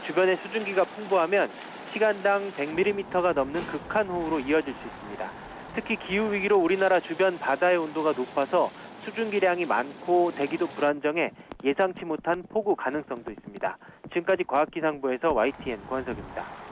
주변에 수증기가 풍부하면 시간당 100mm가 넘는 극한호우로 이어질 수 있습니다. 특히 기후위기로 우리나라 주변 바다의 온도가 높아서 수증기량이 많고 대기도 불안정해 예상치 못한 폭우 가능성도 있습니다. 지금까지 과학기상부에서 YTN 권석입니다.